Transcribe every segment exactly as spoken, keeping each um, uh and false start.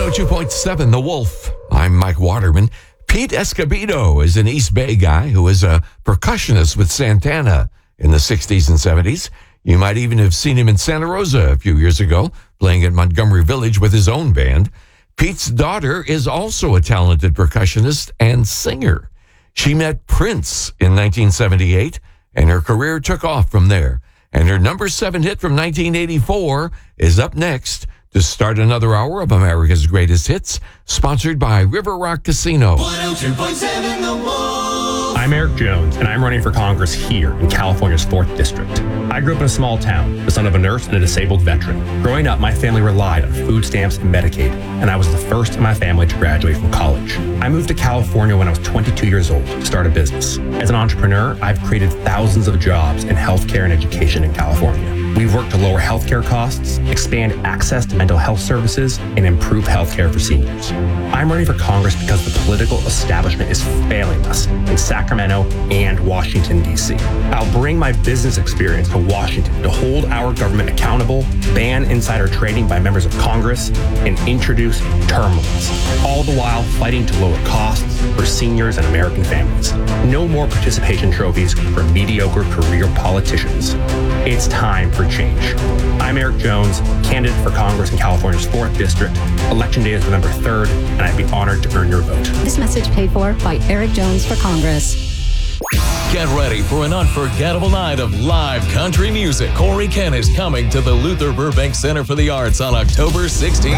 oh two point seven The Wolf. I'm Mike Waterman. Pete Escobedo is an East Bay guy who was a percussionist with Santana in the sixties and seventies. You might even have seen him in Santa Rosa a few years ago, playing at Montgomery Village with his own band. Pete's daughter is also a talented percussionist and singer. She met Prince in nineteen seventy-eight, and her career took off from there. And her number seven hit from nineteen eighty-four is up next to start another hour of America's Greatest Hits, sponsored by River Rock Casino. one oh two point seven The Wolf. I'm Eric Jones, and I'm running for Congress here in California's fourth District. I grew up in a small town, the son of a nurse and a disabled veteran. Growing up, my family relied on food stamps and Medicaid, and I was the first in my family to graduate from college. I moved to California when I was twenty-two years old to start a business. As an entrepreneur, I've created thousands of jobs in healthcare and education in California. We've worked to lower healthcare costs, expand access to mental health services, and improve healthcare for seniors. I'm running for Congress because the political establishment is failing us in Sacramento and Washington, D C. I'll bring my business experience to Washington to hold our government accountable, ban insider trading by members of Congress, and introduce term limits, all the while fighting to lower costs for seniors and American families. No more participation trophies for mediocre career politicians. It's time for change. I'm Eric Jones, candidate for Congress in California's fourth District. Election day is November third, and I'd be honored to earn your vote. This message paid for by Eric Jones for Congress. Get ready for an unforgettable night of live country music. Corey Kent is coming to the Luther Burbank Center for the Arts on October sixteenth.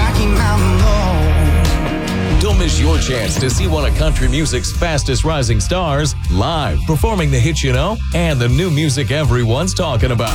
Don't miss your chance to see one of country music's fastest rising stars live, performing the hits you know and the new music everyone's talking about.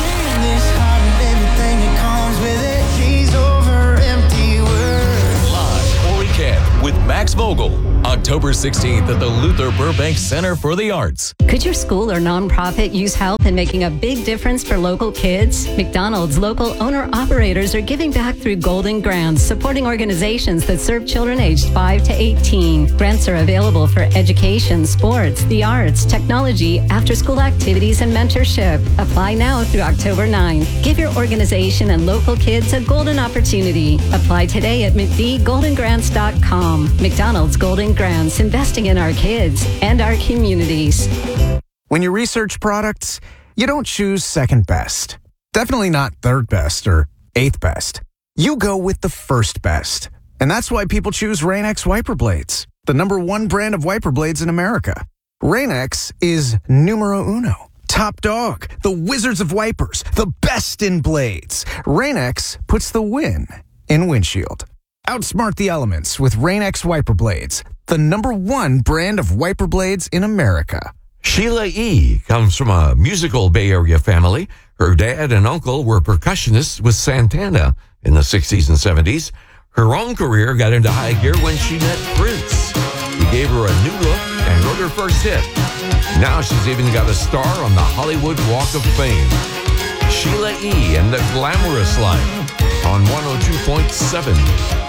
Live, Corey Kent with Max Vogel, October sixteenth at the Luther Burbank Center for the Arts. Could your school or nonprofit use help in making a big difference for local kids? McDonald's local owner-operators are giving back through Golden Grants, supporting organizations that serve children aged five to eighteen. Grants are available for education, sports, the arts, technology, after-school activities, and mentorship. Apply now through October ninth. Give your organization and local kids a golden opportunity. Apply today at M C D golden grants dot com. McDonald's Golden Grants, investing in our kids and our communities. When you research products, you don't choose second best. Definitely not third best or eighth best. You go with the first best. And that's why people choose Rain-X wiper blades, the number one brand of wiper blades in America. Rain-X is numero uno, top dog, the wizards of wipers, the best in blades. Rain-X puts the win in windshield. Outsmart the elements with Rain-X wiper blades, the number one brand of wiper blades in America. Sheila E. comes from a musical Bay Area family. Her dad and uncle were percussionists with Santana in the sixties and seventies. Her own career got into high gear when she met Prince. He gave her a new look and wrote her first hit. Now she's even got a star on the Hollywood Walk of Fame. Sheila E. and the Glamorous Life on one oh two point seven